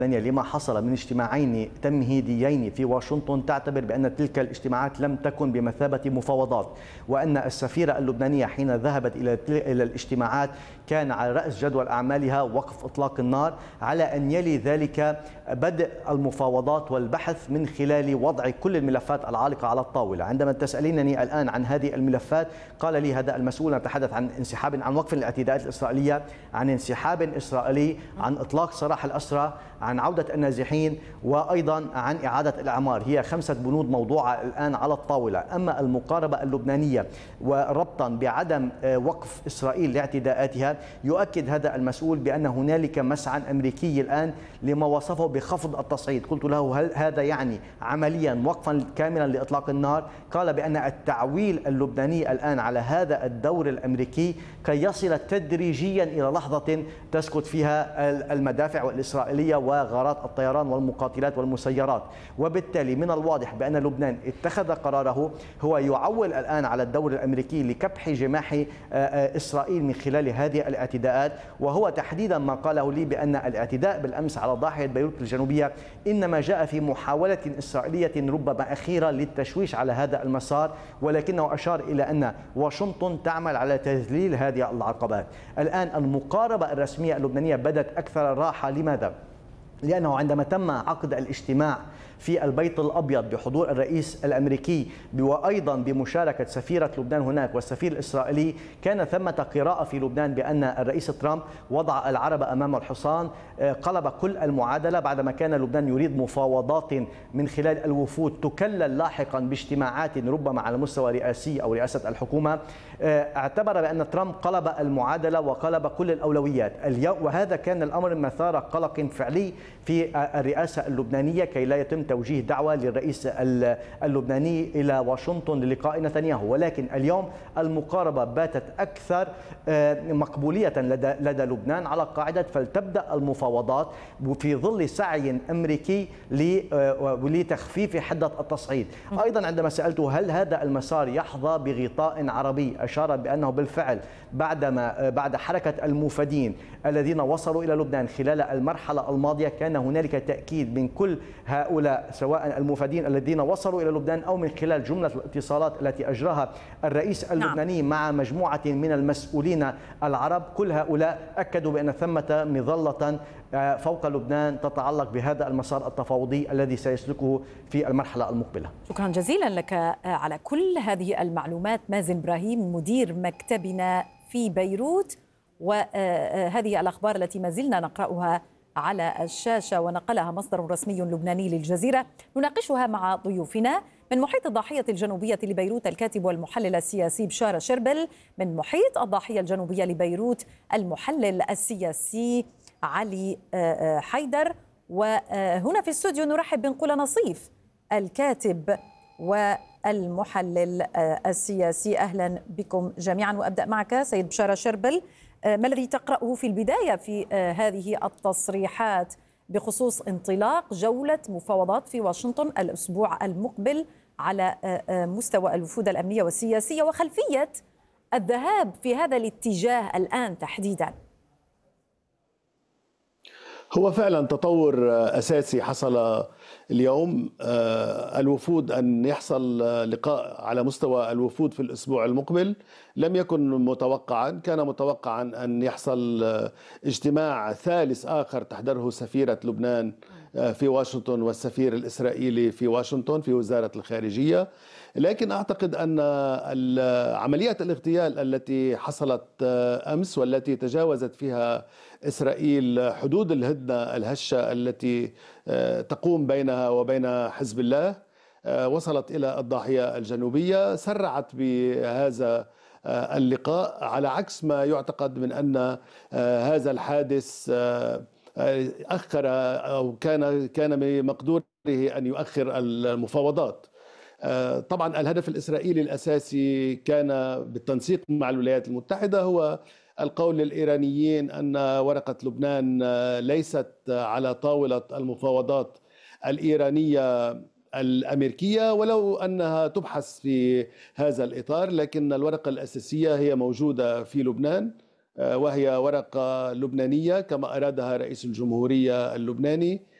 لما حصل من اجتماعين تمهيديين في واشنطن تعتبر بأن تلك الاجتماعات لم تكن بمثابة مفاوضات، وأن السفيرة اللبنانية حين ذهبت إلى الاجتماعات كان على رأس جدول أعمالها وقف إطلاق النار، على أن يلي ذلك بدء المفاوضات والبحث من خلال وضع كل الملفات العالقة على الطاولة. عندما تسألينني الآن عن هذه الملفات، قال لي هذا المسؤول نتحدث عن انسحاب، عن وقف الاعتداءات الإسرائيلية، عن انسحاب إسرائيلي، عن إطلاق سراح الأسرى، عن عودة النازحين، وأيضا عن إعادة الإعمار. هي 5 بنود موضوعة الآن على الطاولة. أما المقاربة اللبنانية وربطا بعدم وقف إسرائيل لاعتداءاتها، يؤكد هذا المسؤول بأن هنالك مسعى أمريكي الآن لما وصفه بخفض التصعيد. قلت له هل هذا يعني عمليا وقفا كاملا لإطلاق النار؟ قال بأن التعويل اللبناني الآن على هذا الدور الأمريكي كي يصل تدريجيا إلى لحظة تسكت فيها المدافع الإسرائيلية وغارات الطيران والمقاتلات والمسيرات. وبالتالي من الواضح بأن لبنان اتخذ قراره، هو يعول الآن على الدور الأمريكي لكبح جماح إسرائيل من خلال هذه الاعتداءات. وهو تحديدا ما قاله لي بأن الاعتداء بالأمس على ضاحية بيروت الجنوبية إنما جاء في محاولة إسرائيلية ربما أخيرة للتشويش على هذا المسار، ولكنه أشار إلى أن واشنطن تعمل على تذليل هذه العقبات. الآن المقاربة الرسمية اللبنانية بدت أكثر راحة. لماذا؟ لأنه عندما تم عقد الاجتماع في البيت الأبيض بحضور الرئيس الأمريكي وأيضا بمشاركة سفيرة لبنان هناك والسفير الإسرائيلي، كان ثمة قراءة في لبنان بأن الرئيس ترامب وضع العرب أمام الحصان، قلب كل المعادلة بعدما كان لبنان يريد مفاوضات من خلال الوفود تكلل لاحقا باجتماعات ربما على مستوى رئاسي أو رئاسة الحكومة. اعتبر بأن ترامب قلب المعادلة وقلب كل الأولويات اليوم، وهذا كان الأمر مثار قلق فعلي في الرئاسة اللبنانية كي لا يتم توجيه دعوة للرئيس اللبناني إلى واشنطن للقاء نتنياهو. ولكن اليوم المقاربة باتت أكثر مقبولية لدى لبنان على قاعدة فلتبدأ المفاوضات في ظل سعي أمريكي لتخفيف حدة التصعيد. أيضا عندما سألته هل هذا المسار يحظى بغطاء عربي، أشار بأنه بالفعل بعد حركة الموفدين الذين وصلوا إلى لبنان خلال المرحلة الماضية كان هنالك تأكيد من كل هؤلاء سواء الموفدين الذين وصلوا إلى لبنان أو من خلال جملة الاتصالات التي أجراها الرئيس اللبناني مع مجموعة من المسؤولين العرب. كل هؤلاء أكدوا بأن ثمة مظلة فوق لبنان تتعلق بهذا المسار التفاوضي الذي سيسلكه في المرحلة المقبلة. شكرا جزيلا لك على كل هذه المعلومات مازن إبراهيم، مدير مكتبنا في بيروت. وهذه الأخبار التي ما زلنا نقرأها على الشاشة ونقلها مصدر رسمي لبناني للجزيرة نناقشها مع ضيوفنا. من محيط الضاحية الجنوبية لبيروت الكاتب والمحلل السياسي بشارة شربل، من محيط الضاحية الجنوبية لبيروت المحلل السياسي علي حيدر، وهنا في الاستوديو نرحب بنقول نصيف الكاتب والمحلل السياسي. أهلا بكم جميعا، وأبدأ معك سيد بشارة شربل. ما الذي تقرأه في البداية في هذه التصريحات بخصوص انطلاق جولة مفاوضات في واشنطن الأسبوع المقبل على مستوى الوفود الأمنية والسياسية، وخلفية الذهاب في هذا الاتجاه الآن تحديدا؟ هو فعلا تطور أساسي حصل اليوم. الوفود أن يحصل لقاء على مستوى الوفود في الأسبوع المقبل لم يكن متوقعا. كان متوقعا أن يحصل اجتماع ثالث آخر تحضره سفيرة لبنان في واشنطن والسفير الإسرائيلي في واشنطن في وزارة الخارجية. لكن أعتقد أن عمليات الاغتيال التي حصلت أمس والتي تجاوزت فيها إسرائيل حدود الهدنة الهشة التي تقوم بينها وبين حزب الله وصلت إلى الضاحية الجنوبية، سرعت بهذا اللقاء على عكس ما يعتقد من أن هذا الحادث أخر أو كان بمقدوره أن يؤخر المفاوضات. طبعا الهدف الإسرائيلي الأساسي كان بالتنسيق مع الولايات المتحدة هو القول للإيرانيين أن ورقة لبنان ليست على طاولة المفاوضات الإيرانية الأمريكية، ولو أنها تبحث في هذا الإطار، لكن الورقة الأساسية هي موجودة في لبنان وهي ورقة لبنانية كما أرادها رئيس الجمهورية اللبناني،